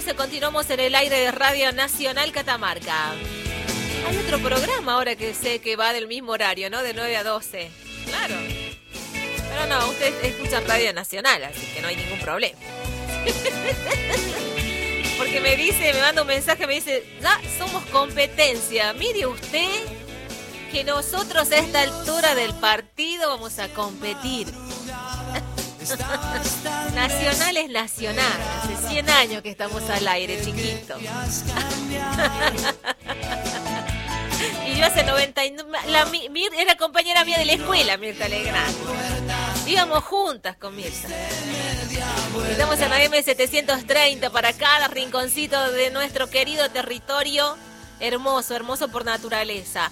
11 continuamos en el aire de Radio Nacional Catamarca. Hay otro programa ahora que sé que va del mismo horario, ¿no? De 9 a 12. Claro. Pero no, ustedes escuchan Radio Nacional, así que no hay ningún problema. Porque me manda un mensaje, me dice, ya somos competencia. Mire usted que nosotros a esta altura del partido vamos a competir. Nacional es nacional. Hace 100 años que estamos al aire, chiquito. Y yo hace 99... era compañera mía de la escuela, Mirta Legrand. Íbamos juntas con Mirta. Estamos en la M730 para cada rinconcito de nuestro querido territorio. Hermoso, hermoso por naturaleza.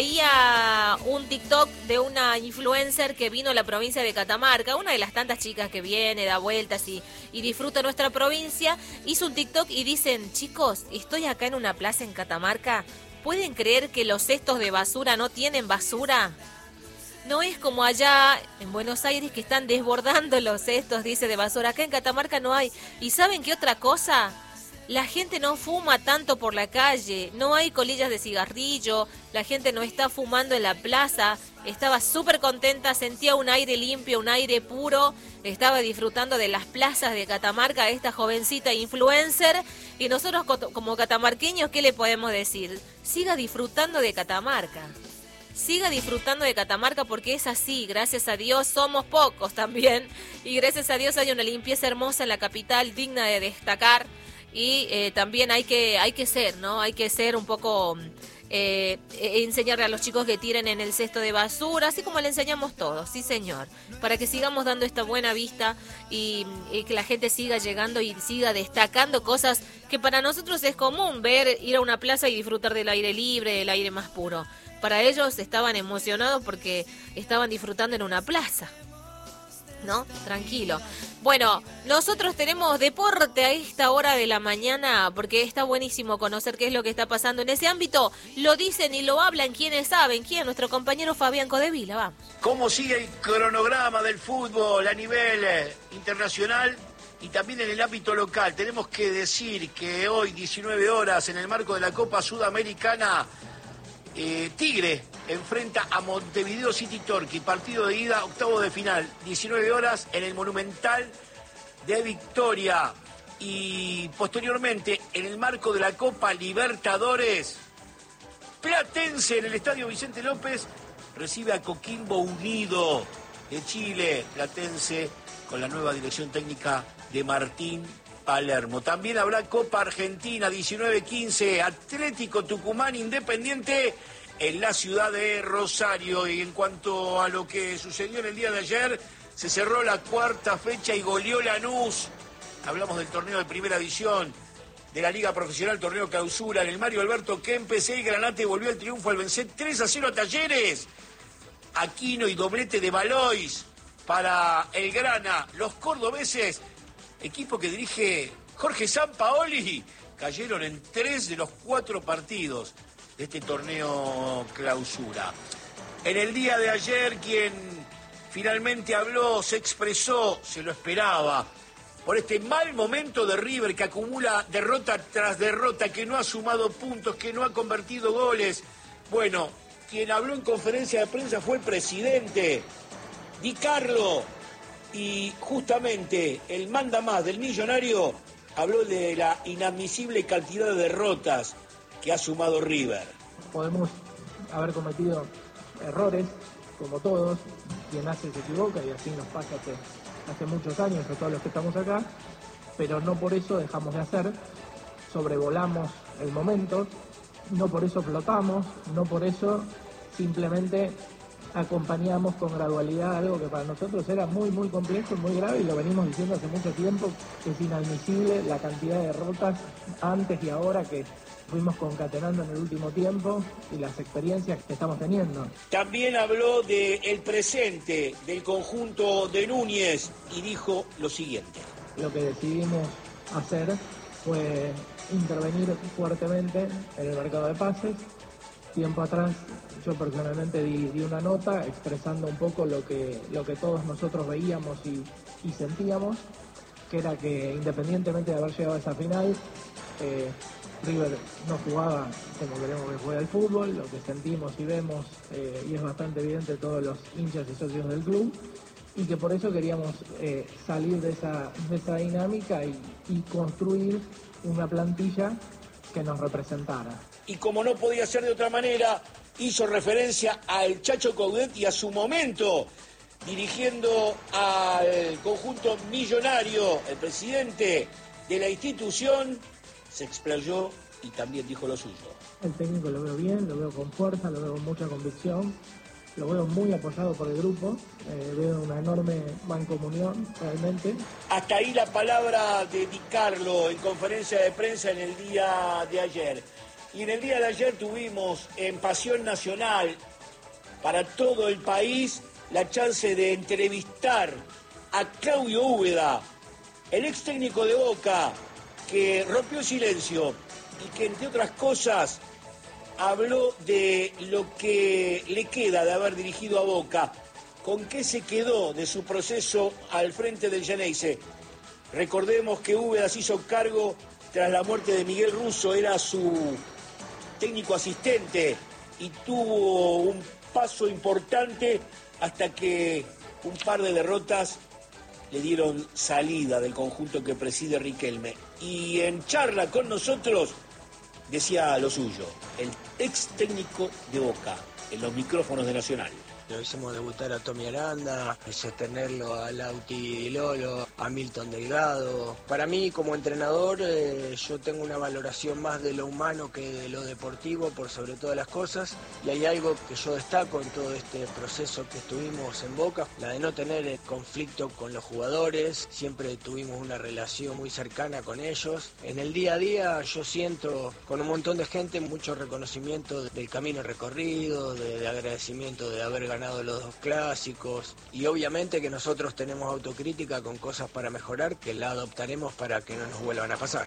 Veía un TikTok de una influencer que vino a la provincia de Catamarca, una de las tantas chicas que viene, da vueltas y disfruta nuestra provincia. Hizo un TikTok y dicen, chicos, estoy acá en una plaza en Catamarca. ¿Pueden creer que los cestos de basura no tienen basura? No es como allá en Buenos Aires que están desbordando los cestos, dice, de basura. Acá en Catamarca no hay. ¿Y saben qué otra cosa? La gente no fuma tanto por la calle, no hay colillas de cigarrillo, la gente no está fumando en la plaza. Estaba súper contenta, sentía un aire limpio, un aire puro, estaba disfrutando de las plazas de Catamarca, esta jovencita influencer. Y nosotros como catamarqueños, ¿qué le podemos decir? Siga disfrutando de Catamarca. Siga disfrutando de Catamarca porque es así, gracias a Dios somos pocos también. Y gracias a Dios hay una limpieza hermosa en la capital, digna de destacar. Y también hay que ser, ¿no? Hay que ser un poco... enseñarle a los chicos que tiren en el cesto de basura, así como le enseñamos todos, sí señor, para que sigamos dando esta buena vista y que la gente siga llegando y siga destacando cosas que para nosotros es común ver, ir a una plaza y disfrutar del aire libre, del aire más puro. Para ellos estaban emocionados porque estaban disfrutando en una plaza, ¿no? Tranquilo. Bueno, nosotros tenemos deporte a esta hora de la mañana porque está buenísimo conocer qué es lo que está pasando en ese ámbito. Lo dicen y lo hablan quienes saben. ¿Quién? Nuestro compañero Fabián Codevila, vamos. ¿Cómo sigue el cronograma del fútbol a nivel internacional y también en el ámbito local? Tenemos que decir que hoy, 19 horas, en el marco de la Copa Sudamericana, Tigre enfrenta a Montevideo City Torque, partido de ida, octavo de final, 19 horas en el Monumental de Victoria. Y posteriormente, en el marco de la Copa Libertadores, Platense en el Estadio Vicente López recibe a Coquimbo Unido de Chile. Platense con la nueva dirección técnica de Martín Palermo. También habrá Copa Argentina, 19-15, Atlético Tucumán Independiente en la ciudad de Rosario. Y en cuanto a lo que sucedió en el día de ayer, se cerró la cuarta fecha y goleó Lanús. Hablamos del torneo de primera división de la Liga Profesional, torneo clausura. En el Mario Alberto Kempes, el Granate volvió al triunfo al vencer 3-0 a Talleres. Aquino y doblete de Valois para el Grana. Los cordobeses, equipo que dirige Jorge Sampaoli, cayeron en 3 de los 4 partidos de este torneo clausura. En el día de ayer, quien finalmente habló, se expresó, se lo esperaba, por este mal momento de River que acumula derrota tras derrota, que no ha sumado puntos, que no ha convertido goles. Bueno, quien habló en conferencia de prensa fue el presidente, Di Carlo. Y justamente el mandamás del Millonario habló de la inadmisible cantidad de derrotas que ha sumado River. Podemos haber cometido errores, como todos, quien hace se equivoca y así nos pasa hace muchos años a todos los que estamos acá, pero no por eso dejamos de hacer, sobrevolamos el momento, no por eso flotamos, no por eso simplemente acompañamos con gradualidad algo que para nosotros era muy muy complejo, muy grave, y lo venimos diciendo hace mucho tiempo, que es inadmisible la cantidad de derrotas antes y ahora que fuimos concatenando en el último tiempo y las experiencias que estamos teniendo. También habló del presente del conjunto de Núñez y dijo lo siguiente. Lo que decidimos hacer fue intervenir fuertemente en el mercado de pases. Tiempo atrás yo personalmente di una nota expresando un poco lo que todos nosotros veíamos y sentíamos, que era que independientemente de haber llegado a esa final, River no jugaba como queremos que juegue el fútbol, lo que sentimos y vemos, y es bastante evidente todos los hinchas y socios del club, y que por eso queríamos salir de esa dinámica y construir una plantilla que nos representara. Y como no podía ser de otra manera, hizo referencia al Chacho Coudet y a su momento dirigiendo al conjunto millonario. El presidente de la institución se explayó y también dijo lo suyo. El técnico lo veo bien, lo veo con fuerza, lo veo con mucha convicción, lo veo muy apoyado por el grupo, veo una enorme mancomunión realmente. Hasta ahí la palabra de Di Carlo en conferencia de prensa en el día de ayer. Y en el día de ayer tuvimos en Pasión Nacional para todo el país la chance de entrevistar a Claudio Úbeda, el ex técnico de Boca, que rompió el silencio y que, entre otras cosas, habló de lo que le queda de haber dirigido a Boca, con qué se quedó de su proceso al frente del Xeneize. Recordemos que Úbeda se hizo cargo tras la muerte de Miguel Russo, era su técnico asistente y tuvo un paso importante hasta que un par de derrotas le dieron salida del conjunto que preside Riquelme. Y en charla con nosotros decía lo suyo, el ex técnico de Boca, en los micrófonos de Nacional. Lo hicimos debutar a Tommy Aranda, sostenerlo a Lauti Di Lolo, a Milton Delgado. Para mí, como entrenador, yo tengo una valoración más de lo humano que de lo deportivo, por sobre todas las cosas. Y hay algo que yo destaco en todo este proceso que estuvimos en Boca, la de no tener conflicto con los jugadores. Siempre tuvimos una relación muy cercana con ellos. En el día a día yo siento con un montón de gente mucho reconocimiento del camino recorrido, de agradecimiento de haber ganado los 2 clásicos, y obviamente que nosotros tenemos autocrítica con cosas para mejorar que la adoptaremos para que no nos vuelvan a pasar.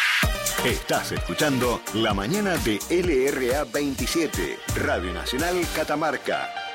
Estás escuchando La Mañana de LRA 27, Radio Nacional Catamarca.